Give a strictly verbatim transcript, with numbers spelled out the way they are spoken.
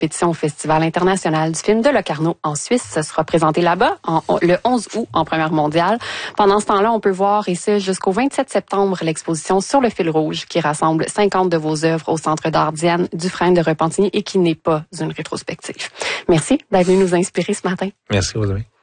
compétition au Festival international du film de Locarno en Suisse. Ce sera présenté là-bas en, le onze août en première mondiale. Pendant ce temps-là, on peut voir, et ce jusqu'au vingt-sept septembre, l'exposition Sur le fil rouge qui rassemble cinquante de vos œuvres au Centre d'art Diane Dufresne de Repentigny et qui n'est pas une rétrospective. Merci d'être venu nous inspirer ce matin. Merci, Rosalie.